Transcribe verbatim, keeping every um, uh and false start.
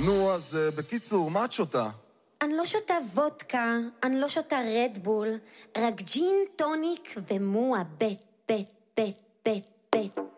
נו, אז uh, בקיצור, מה את שותה? אני לא שותה וודקה, אני לא שותה רדבול, רק ג'ין, טוניק ומואה בית, בית, בית, בית, בית.